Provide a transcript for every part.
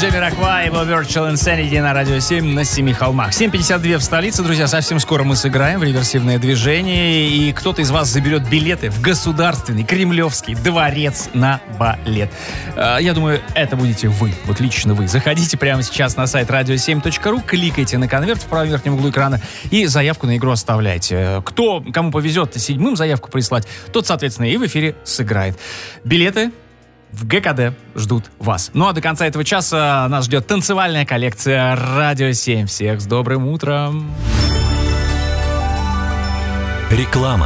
Джамироквай, его Virtual Insanity на Радио 7 на Семи холмах. 7:52 в столице, друзья. Совсем скоро мы сыграем в реверсивное движение, и кто-то из вас заберет билеты в Государственный Кремлевский дворец на балет. Я думаю, это будете вы, вот лично вы. Заходите прямо сейчас на сайт radio7.ru, кликайте на конверт в правом верхнем углу экрана и заявку на игру оставляйте. Кому повезет седьмым заявку прислать, тот, соответственно, и в эфире сыграет. Билеты в ГКД ждут вас. Ну а до конца этого часа нас ждет танцевальная коллекция Радио 7. Всех с добрым утром. Реклама.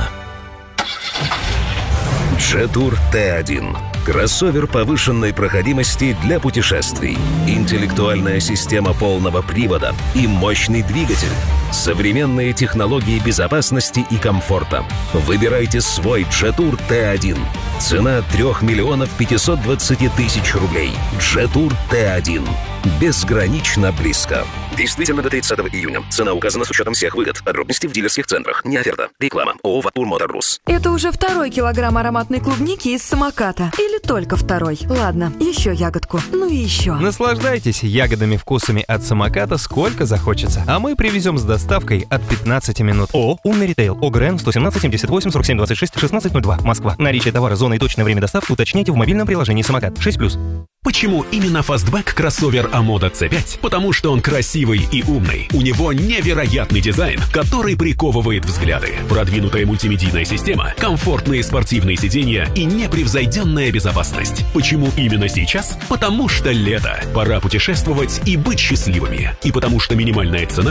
Jetour T1. Кроссовер повышенной проходимости для путешествий. Интеллектуальная система полного привода и мощный двигатель. Современные технологии безопасности и комфорта. Выбирайте свой Jetour T1. Цена 3 520 000 рублей. Jetour T1. Безгранично близко. Действительно до 30 июня. Цена указана с учетом всех выгод. Подробности в дилерских центрах. Не оферта. Реклама. ООО «Ватур Мотор Рус». Это уже 2-й килограмм ароматной клубники из самоката. Или только 2-й? Ладно, еще ягодку. Ну и еще. Наслаждайтесь ягодами-вкусами от самоката сколько захочется. А мы привезем с доставкой от 15 минут. ООО «Умный ритейл». ОГРН 117 78 47 26 16 02. Москва. Наличие товара, зона и точное время доставки уточняйте в мобильном приложении «Самокат». 6+. Почему именно фастбэк кроссовер Амода C5? Потому что он красивый и умный. У него невероятный дизайн, который приковывает взгляды. Продвинутая мультимедийная система, комфортные спортивные сиденья и непревзойденная безопасность. Почему именно сейчас? Потому что лето. Пора путешествовать и быть счастливыми. И потому что минимальная цена